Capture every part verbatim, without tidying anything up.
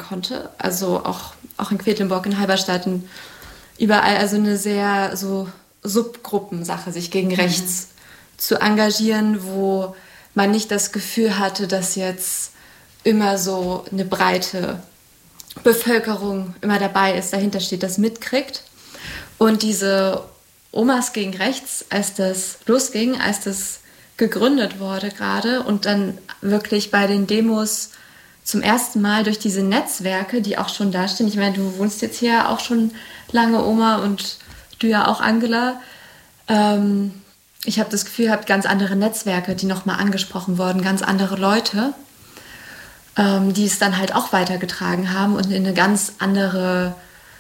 konnte. Also auch, auch in Quedlinburg, in Halberstadt, in überall, also eine sehr so Subgruppensache, sich gegen rechts mhm. zu engagieren, wo man nicht das Gefühl hatte, dass jetzt immer so eine breite Bevölkerung immer dabei ist, dahinter steht, das mitkriegt. Und diese Omas gegen rechts, als das losging, als das gegründet wurde gerade und dann wirklich bei den Demos zum ersten Mal durch diese Netzwerke, die auch schon da stehen. Ich meine, du wohnst jetzt hier auch schon lange, Oma, und du ja auch, Angela. Ähm, ich habe das Gefühl, ihr habt ganz andere Netzwerke, die nochmal angesprochen wurden, ganz andere Leute, ähm, die es dann halt auch weitergetragen haben und in eine ganz andere,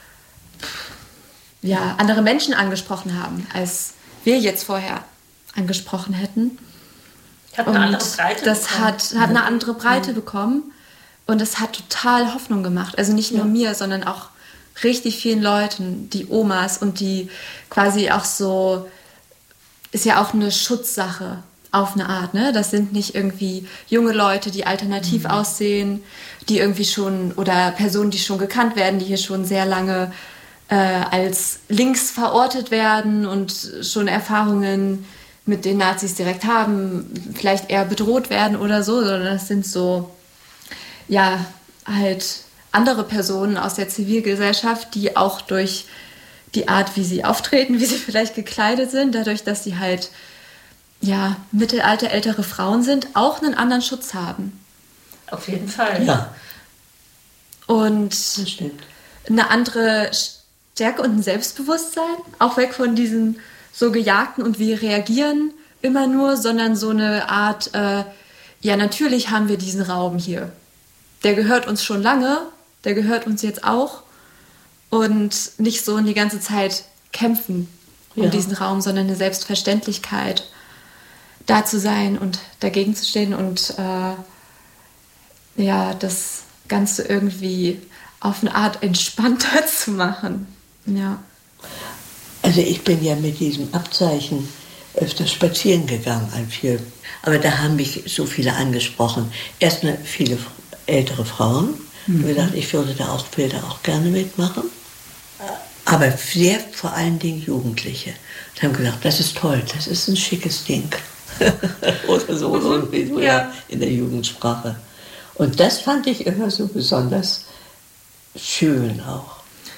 ja, andere Menschen angesprochen haben, als wir jetzt vorher angesprochen hätten. Hat eine andere Breite das bekommen. hat, hat eine andere Breite mhm. bekommen und es hat total Hoffnung gemacht. Also nicht nur ja. mir, sondern auch richtig vielen Leuten, die Omas und die quasi auch so, ist ja auch eine Schutzsache auf eine Art, ne? Das sind nicht irgendwie junge Leute, die alternativ mhm. aussehen, die irgendwie schon, oder Personen, die schon gekannt werden, die hier schon sehr lange äh, als links verortet werden und schon Erfahrungen mit den Nazis direkt haben, vielleicht eher bedroht werden oder so, sondern das sind so, ja, halt andere Personen aus der Zivilgesellschaft, die auch durch die Art, wie sie auftreten, wie sie vielleicht gekleidet sind, dadurch, dass sie halt, ja, Mittelalter, ältere Frauen sind, auch einen anderen Schutz haben. Auf jeden Fall. Ja. Und das stimmt. Eine andere Stärke und ein Selbstbewusstsein, auch weg von diesen so gejagten und wir reagieren immer nur, sondern so eine Art, äh, ja, natürlich haben wir diesen Raum hier. Der gehört uns schon lange, der gehört uns jetzt auch und nicht so die ganze Zeit kämpfen um ja. diesen Raum, sondern eine Selbstverständlichkeit, da zu sein und dagegen zu stehen und äh, ja, das Ganze irgendwie auf eine Art entspannter zu machen. Ja. Also ich bin ja mit diesem Abzeichen öfter spazieren gegangen, ein viel. Aber da haben mich so viele angesprochen. Erstmal viele ältere Frauen. Mhm. Ich habe gedacht, ich würde da auch, will da auch gerne mitmachen. Aber sehr vor allen Dingen Jugendliche. Und haben gesagt, das ist toll, das ist ein schickes Ding. Oder so, irgendwie so ja. in der Jugendsprache. Und das fand ich immer so besonders schön auch.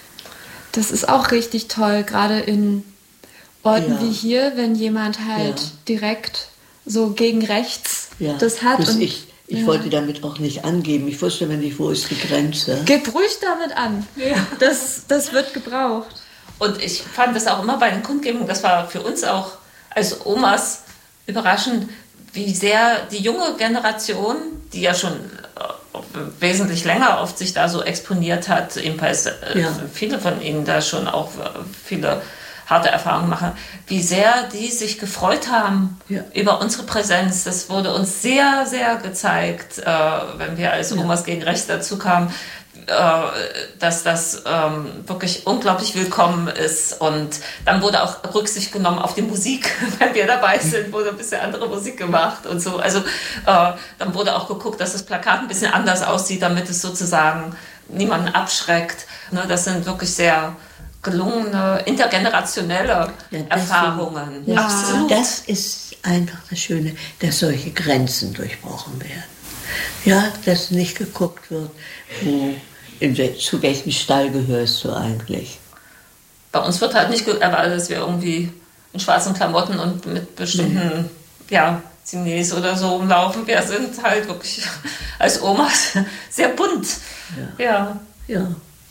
Das ist auch richtig toll, gerade in Orten ja. wie hier, wenn jemand halt ja. direkt so gegen rechts ja. das hat. Das und, ich ich ja. wollte damit auch nicht angeben. Ich wusste immer nicht, wo ist die Grenze. Gib ruhig damit an. Ja. Das, das wird gebraucht. Und ich fand das auch immer bei den Kundgebungen, das war für uns auch als Omas überraschend, wie sehr die junge Generation, die ja schon wesentlich länger oft sich da so exponiert hat, ebenfalls ja. viele von ihnen da schon auch viele harte Erfahrungen machen, wie sehr die sich gefreut haben ja. über unsere Präsenz. Das wurde uns sehr, sehr gezeigt, äh, wenn wir als Omas ja. gegen Rechts dazu kamen, äh, dass das ähm, wirklich unglaublich willkommen ist. Und dann wurde auch Rücksicht genommen auf die Musik, wenn wir dabei sind, wurde ein bisschen andere Musik gemacht und so. Also äh, dann wurde auch geguckt, dass das Plakat ein bisschen anders aussieht, damit es sozusagen niemanden abschreckt. Ne, das sind wirklich sehr gelungene, intergenerationelle ja, Erfahrungen. Ja, absolut. Das ist einfach das Schöne, dass solche Grenzen durchbrochen werden. Ja, dass nicht geguckt wird, wo, in wel, zu welchem Stall gehörst du eigentlich. Bei uns wird halt nicht erwartet, dass wir irgendwie in schwarzen Klamotten und mit bestimmten mhm. ja, Chinesen oder so rumlaufen. Wir sind halt wirklich als Omas sehr bunt. Ja. ja. ja.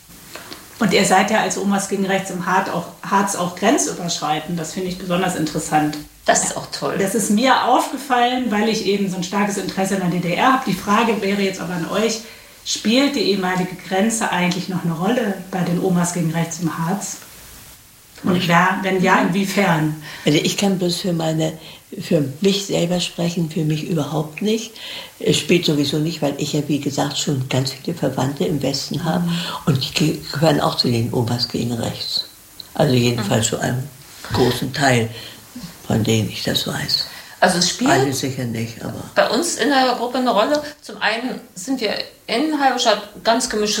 Und ihr seid ja als Omas gegen Rechts im Harz auch, Harz auch grenzüberschreitend. Das finde ich besonders interessant. Das ist auch toll. Das ist mir aufgefallen, weil ich eben so ein starkes Interesse in der D D R habe. Die Frage wäre jetzt aber an euch, spielt die ehemalige Grenze eigentlich noch eine Rolle bei den Omas gegen Rechts im Harz? Und ja, wenn ja, inwiefern? Also ich kann bloß für meine, für mich selber sprechen, für mich überhaupt nicht. Es spielt sowieso nicht, weil ich ja, wie gesagt, schon ganz viele Verwandte im Westen habe. Und die gehören auch zu den Omas gegen Rechts. Also jedenfalls zu einem großen Teil, von denen ich das weiß. Also es spielt alle sicher nicht, aber bei uns in der Gruppe eine Rolle. Zum einen sind wir in Halberstadt ganz gemischt